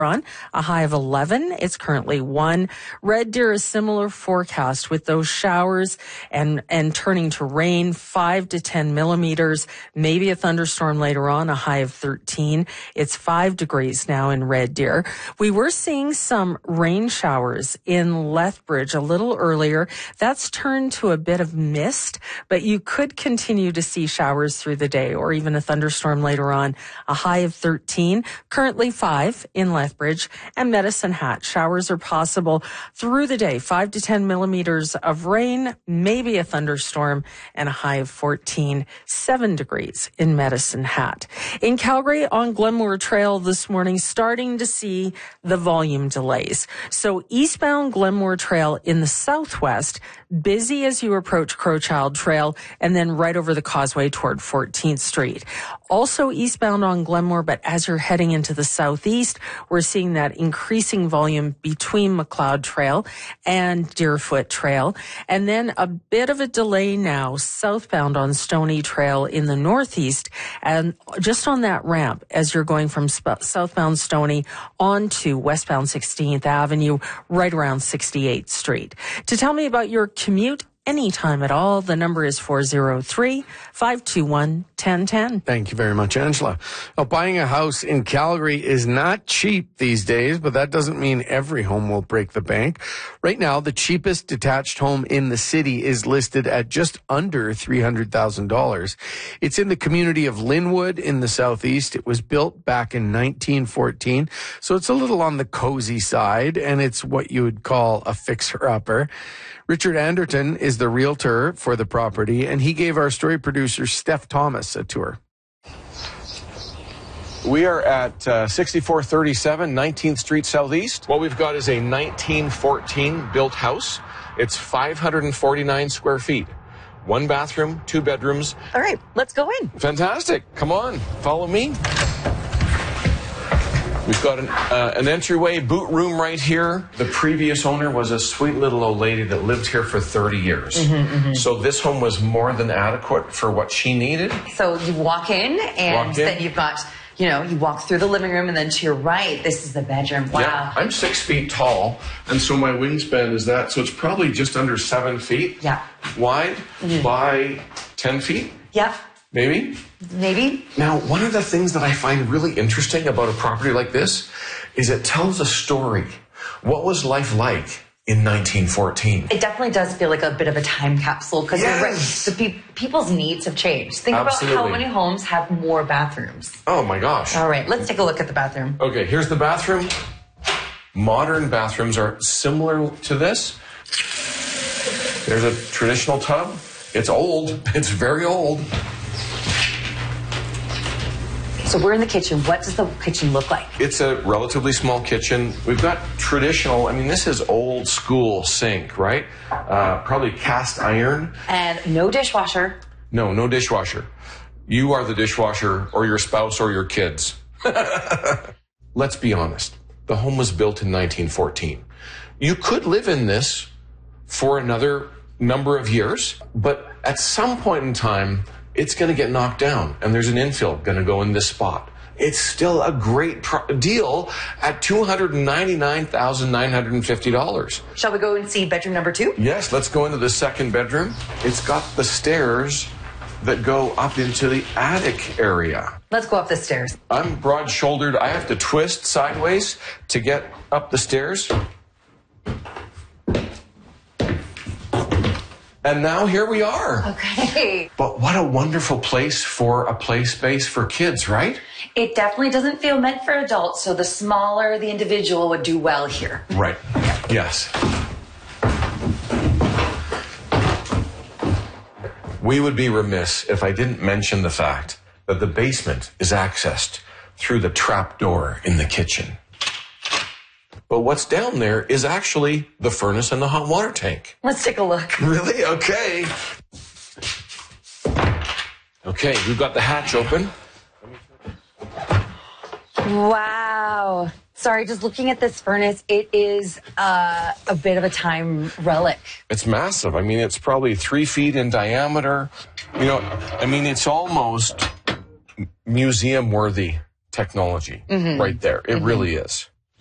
on a high of 11. It's currently 1. Red Deer, a similar forecast with those showers and turning to rain, 5 to 10 millimeters, maybe a thunderstorm later on, a high of 13. It's 5 degrees now in Red Deer. We were seeing some rain showers in Lethbridge a little earlier. That's turned to a bit of mist, but you could continue to see showers through the day or even a thunderstorm later on, a high of 13. Currently 5 in Lethbridge and Medicine Hat. Showers are possible through the day, 5 to 10 millimeters of rain, maybe a thunderstorm, and a high of 14, 7 degrees in Medicine Hat. In Calgary, on Glenmore Trail this morning, starting to see the volume delays. So eastbound Glenmore Trail in the southwest, busy as you approach Crowchild Trail, and then right over the causeway toward 14th Street. Also eastbound on Glenmore, but as you're heading into the southeast, we're seeing that increasing volume between McLeod Trail and Deerfoot Trail. And then a bit of a delay now southbound on Stony Trail in the northeast, and just on that ramp as you're going from southbound Stony onto westbound 16th Avenue, right around 68th Street. To tell me about your commute anytime at all, the number is 403-521-1010. Thank you very much, Angela. Now, buying a house in Calgary is not cheap these days, but that doesn't mean every home will break the bank. Right now, the cheapest detached home in the city is listed at just under $300,000. It's in the community of Linwood in the southeast. It was built back in 1914, so it's a little on the cozy side, and it's what you would call a fixer-upper. Richard Anderton is the realtor for the property, and he gave our story producer, Steph Thomas, a tour. We are at 6437 19th Street Southeast. What we've got is a 1914 built house. It's 549 square feet. 1 bathroom, 2 bedrooms. All right, let's go in. Fantastic. Come on, follow me. We've got an entryway boot room right here. The previous owner was a sweet little old lady that lived here for 30 years. So this home was more than adequate for what she needed. So you walk in, and then you've got, you walk through the living room, and then to your right, this is the bedroom. Wow. Yeah, I'm 6 feet tall, and so my wingspan is that. So it's probably just under 7 feet wide by 10 feet. Yeah. Maybe. Now, one of the things that I find really interesting about a property like this is it tells a story. What was life like in 1914? It definitely does feel like a bit of a time capsule because people's needs have changed. Think about how many homes have more bathrooms. Oh, my gosh. All right, let's take a look at the bathroom. Okay, here's the bathroom. Modern bathrooms are similar to this. There's a traditional tub. It's old. It's very old. So we're in the kitchen. What does the kitchen look like? It's a relatively small kitchen. We've got traditional, this is old school sink, right? Probably cast iron. And no dishwasher. No dishwasher. You are the dishwasher, or your spouse, or your kids. Let's be honest. The home was built in 1914. You could live in this for another number of years, but at some point in time, it's going to get knocked down, and there's an infill going to go in this spot. It's still a great deal at $299,950. Shall we go and see bedroom number 2? Yes, let's go into the second bedroom. It's got the stairs that go up into the attic area. Let's go up the stairs. I'm broad-shouldered. I have to twist sideways to get up the stairs. And now here we are. Okay. But what a wonderful place for a play space for kids, right? It definitely doesn't feel meant for adults, so the smaller the individual would do well here. Right. Yes. We would be remiss if I didn't mention the fact that the basement is accessed through the trap door in the kitchen. But what's down there is actually the furnace and the hot water tank. Let's take a look. Really? Okay. Okay, we've got the hatch open. Wow. Sorry, just looking at this furnace, it is a bit of a time relic. It's massive. It's probably 3 feet in diameter. It's almost museum-worthy technology right there. It really is.